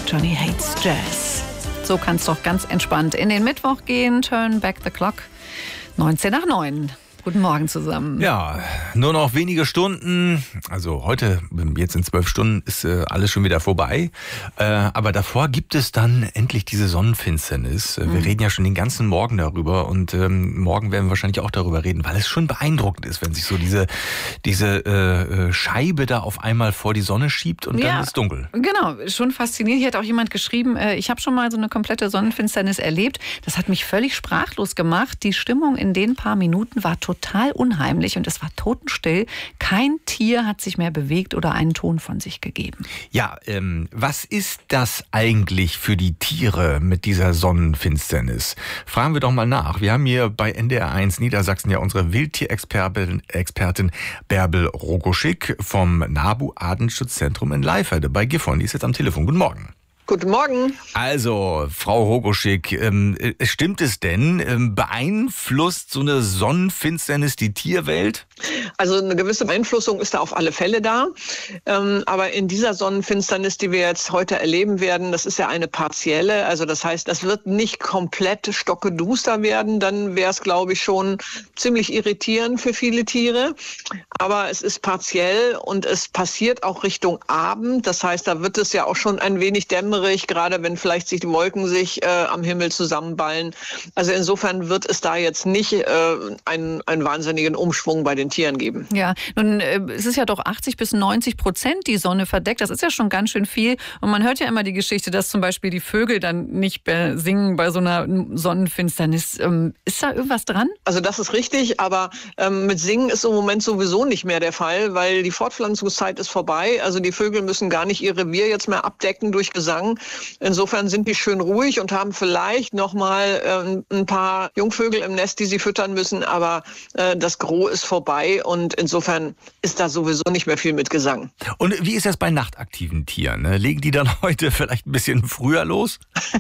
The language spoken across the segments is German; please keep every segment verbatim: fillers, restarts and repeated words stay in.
Johnny Hates Jazz. So kann es doch ganz entspannt in den Mittwoch gehen. Turn back the clock. neunzehn nach neun. Guten Morgen zusammen. Ja, nur noch wenige Stunden, also heute, jetzt in zwölf Stunden, ist äh, alles schon wieder vorbei. Äh, aber davor gibt es dann endlich diese Sonnenfinsternis. Mhm. Wir reden ja schon den ganzen Morgen darüber und ähm, morgen werden wir wahrscheinlich auch darüber reden, weil es schon beeindruckend ist, wenn sich so diese, diese äh, Scheibe da auf einmal vor die Sonne schiebt und ja, dann ist es dunkel. Genau, schon faszinierend. Hier hat auch jemand geschrieben, äh, ich habe schon mal so eine komplette Sonnenfinsternis erlebt. Das hat mich völlig sprachlos gemacht. Die Stimmung in den paar Minuten war total total unheimlich und es war totenstill. Kein Tier hat sich mehr bewegt oder einen Ton von sich gegeben. Ja, ähm, was ist das eigentlich für die Tiere mit dieser Sonnenfinsternis? Fragen wir doch mal nach. Wir haben hier bei N D R eins Niedersachsen ja unsere Wildtierexpertin Expertin Bärbel Rogoschik vom NABU Artenschutzzentrum in Leiferde bei Gifhorn. Die ist jetzt am Telefon. Guten Morgen. Guten Morgen. Also, Frau Rogoschik, ähm, stimmt es denn, ähm, beeinflusst so eine Sonnenfinsternis die Tierwelt? Also eine gewisse Beeinflussung ist da auf alle Fälle da. Ähm, aber in dieser Sonnenfinsternis, die wir jetzt heute erleben werden, das ist ja eine partielle. Also das heißt, das wird nicht komplett stockeduster werden. Dann wäre es, glaube ich, schon ziemlich irritierend für viele Tiere. Aber es ist partiell und es passiert auch Richtung Abend. Das heißt, da wird es ja auch schon ein wenig dämmerig, gerade wenn vielleicht sich die Wolken sich äh, am Himmel zusammenballen. Also insofern wird es da jetzt nicht äh, einen, einen wahnsinnigen Umschwung bei den Tieren geben. Ja, nun äh, es ist ja doch achtzig bis neunzig Prozent die Sonne verdeckt. Das ist ja schon ganz schön viel. Und man hört ja immer die Geschichte, dass zum Beispiel die Vögel dann nicht mehr singen bei so einer Sonnenfinsternis. Ähm, ist da irgendwas dran? Also das ist richtig, aber ähm, mit Singen ist im Moment sowieso nicht mehr der Fall, weil die Fortpflanzungszeit ist vorbei. Also die Vögel müssen gar nicht ihr Revier jetzt mehr abdecken durch Gesang. Insofern sind die schön ruhig und haben vielleicht noch mal äh, ein paar Jungvögel im Nest, die sie füttern müssen, aber äh, das Gros ist vorbei und insofern ist da sowieso nicht mehr viel mit Gesang. Und wie ist das bei nachtaktiven Tieren? Legen die dann heute vielleicht ein bisschen früher los?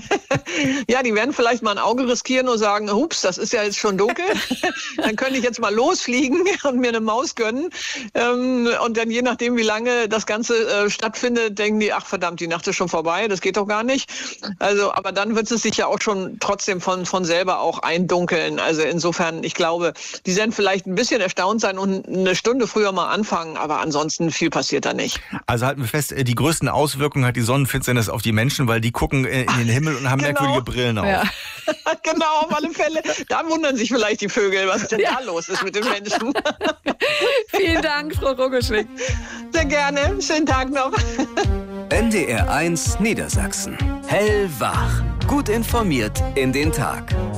Ja, die werden vielleicht mal ein Auge riskieren und sagen, hups, das ist ja jetzt schon dunkel, dann könnte ich jetzt mal losfliegen und mir eine Maus gönnen. Ähm, und dann je nachdem, wie lange das Ganze äh, stattfindet, denken die, ach verdammt, die Nacht ist schon vorbei, das geht doch gar nicht. Also, aber dann wird es sich ja auch schon trotzdem von, von selber auch eindunkeln. Also insofern, ich glaube, die werden vielleicht ein bisschen erstaunt sein und eine Stunde früher mal anfangen, aber ansonsten viel passiert da nicht. Also halten wir fest, die größten Auswirkungen hat die Sonnenfinsternis auf die Menschen, weil die gucken in den Himmel und haben genau. merkwürdige Brillen auf. Ja. Genau, auf alle Fälle. Da wundern sich vielleicht die Vögel, was denn ja. da los ist mit den Menschen. Vielen Dank, Frau Rogoschik. Sehr gerne. Schönen Tag noch. N D R eins Niedersachsen. Hellwach. Gut informiert in den Tag.